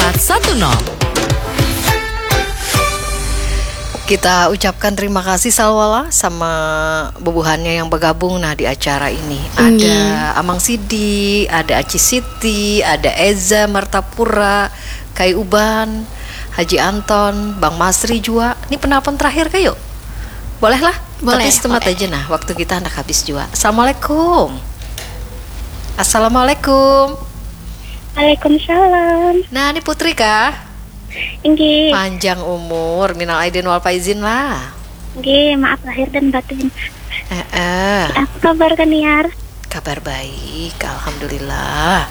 Kita ucapkan terima kasih Salwala sama bubuhannya yang bergabung di acara ini. Ada Amang Sidi, ada Aci Siti, ada Eza Martapura, Kai Uban, Haji Anton, Bang Masri juga. Ini penelpon terakhir kayo. Boleh lah. Boleh. Tapi setemat aja waktu kita hendak habis juga. Assalamualaikum. Assalamualaikum. Waalaikumsalam. Nah, ini Putri kah? Nggih. Panjang umur, minal aidin wal faizin lah. Nggih, maaf lahir dan batin. Apa kabar Kaniar? Kabar baik, alhamdulillah.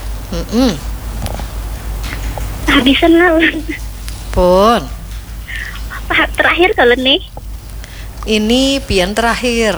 Habisan lah. Pun. Apa terakhir kalau nih? Ini pian terakhir.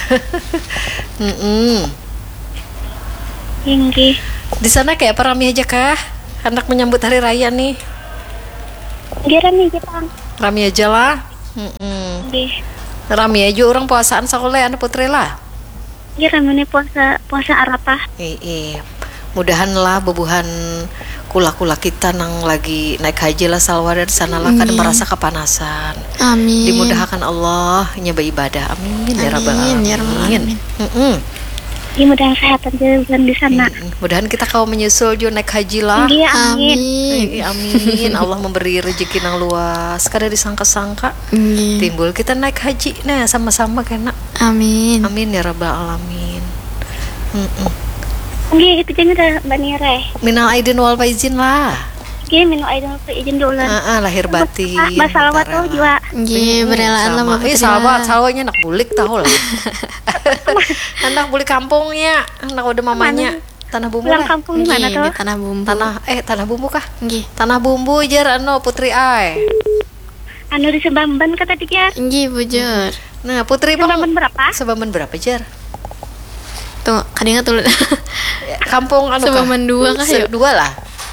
Nggih. Di sana kayak apa rame aja kah? Hendak menyambut hari raya nih. Nggih rame aja, Bang. Rame aja lah. Nggih. Rame aja orang puasaan sakoleh anda Putri lah. Nggih rame nih puasa Arafah. Mudahan lah bebuhan kula-kula kita nang lagi naik haji lah salwa dari sana lah kan merasa kepanasan. Amin. Dimudahkan Allah nyoba ibadah. Amin ya rabbal alamin. Ya mudah sehat aja bulan di sana. Mudahan kita kau menyusul jo naik haji lah. Nggih, amin. Amin. Allah memberi rezeki nang luas. Kada disangka-sangka timbul kita naik haji sama-sama kena. Amin. Amin ya rabbal alamin. Nggih, itu jangan ada Mbak Nira. Minal aidin wal faizin lah. Nggih, minal aidin wal faizin dulu. Lahir batin. Mbak Salwa tuh juga. Nggih, berelaan lah Mbak Putri. Salwanya anak bulik tahu lah. Anak bulik kampungnya, anak udah mamanya. Tanah bumbu Pulang lah. kampung di mana tuh? Di Tanah Bumbu. Tanah bumbu kah? Nggih. Tanah bumbu jar Putri ai. Anu di Sebamban kata dia. Nggih, bujur. Nah, Putri Sebamban berapa? Sebamban berapa jar? Tuh, kadang tuh. Kampung anu Sebamban 2 kah ya? 2 lah.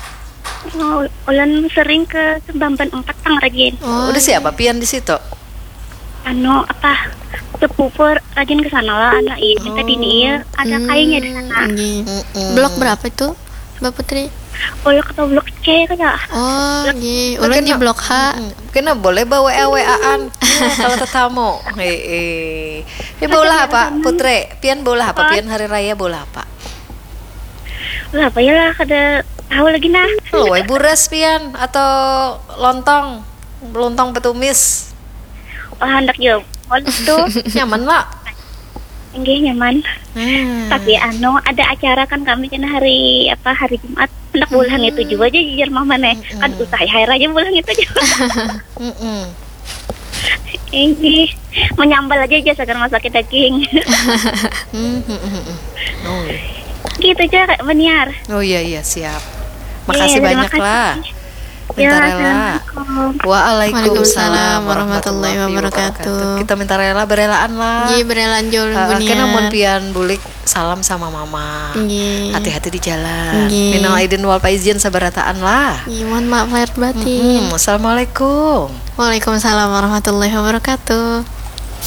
Ulan sering ke Sebamban 4 Tangrajin. Udah siapa pian di situ? Anu apa? Sepupu rajin ke sana lah anak ini tadi nih ada kayaknya di sana. Nggih. Blok berapa itu, Mbak Putri? Blok atau blok C kayak. Oh, nggih. Ulun di blok H. Kena boleh bawa WA-WA-an kalau tetamu. Bola apa Putri? Pian bola apa? Pian hari raya bola apa? Lah apa ya lah kada tahu lagi nah. Luai buras pian atau lontong petumis. Hendak yo. Waduh, Nyaman lah. enggak nyaman. Tapi anu ada acara kan kami kan hari Jumat hendak bulan itu juga aja jujur mama nih. Kan usah hari aja bulan itu aja. Ini menyambal aja segar masakin daging. Gitu aja Kak Beniar. Oh iya siap. Makasih banyak lah. Minta Ya, rela. Assalamualaikum. Waalaikumsalam warahmatullahi wabarakatuh. Kita minta rela berelaan lah. Nggih, berelaan jolong Buniar. Kena mun pian bulik salam sama mama. Nggih. Hati-hati di jalan. Nggih. Minal aidin wal faizin sabarataan lah. Nggih, mohon maaf lahir batin. Assalamualaikum. Waalaikumsalam warahmatullahi wabarakatuh.